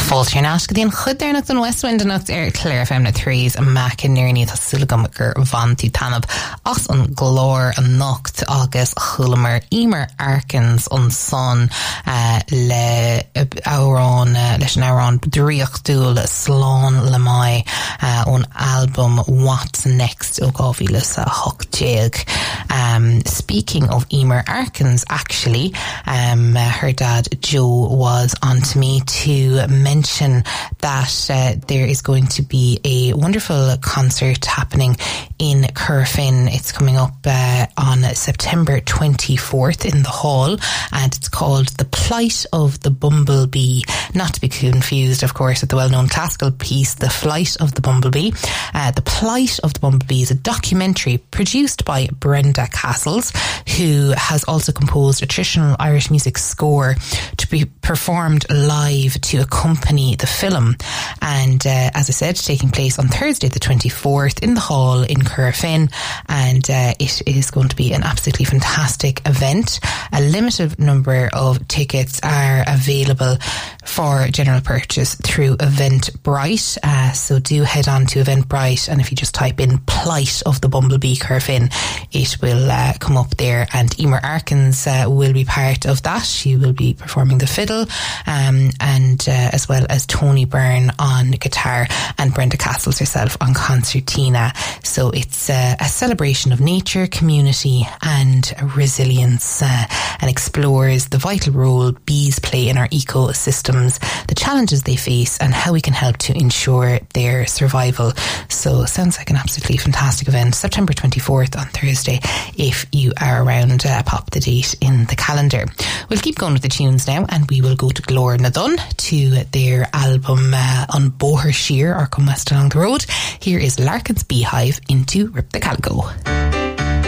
Fáilte nach go dtíon chud ar nach don Westwind nach ar Clare FM na threes mac in nearní tá sulgam gur van tú tanab as an glór an nocht agus chulamar Emer Arkins an son le árán leis an árán dríochtúil slán le mai an album What's Next ó gábhílas a hochtéag. Speaking of Emer Arkins, actually, her dad Joe was on to me to mention that there is going to be a wonderful concert happening in Curfin. It's coming up on September 24th in the hall, and it's called The Plight of the Bumblebee, not to be confused of course with the well-known classical piece The Flight of the Bumblebee. The Plight of the Bumblebee is a documentary produced by Brenda Castles, who has also composed a traditional Irish music score to be performed live to accompany the film. And as I said, taking place on Thursday the 24th in the hall in Currafin, and it is going to be an absolutely fantastic event. A limited number of tickets are available for general purchase through Eventbrite, so do head on to Eventbrite, and if you just type in Plight of the Bumblebee Curfin, it will come up there. And Emer Arkins will be part of that. She will be performing the fiddle, and as well as Tony Byrne on guitar and Brenda Castles herself on concertina. So it's a celebration of nature, community and resilience, and explores the vital role bees play in our ecosystems, the challenges they face and how we can help to ensure their survival. So sounds like an absolutely fantastic event. September 24th on Thursday. If you are around, pop the date in the calendar. We'll keep going with the tunes now, and we will go to Glór na Dun, to their album On Boher Shear, or Come West Along the Road. Here is Larkin's Beehive into Rip the Calico.